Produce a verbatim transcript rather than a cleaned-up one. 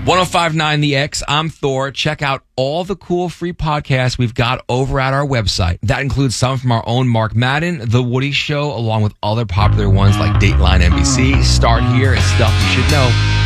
ten fifty-nine The X, I'm Thor. Check out all the cool free podcasts we've got over at our website. That includes some from our own Mark Madden, The Woody Show, along with other popular ones like Dateline N B C, Start Here, and Stuff You Should Know.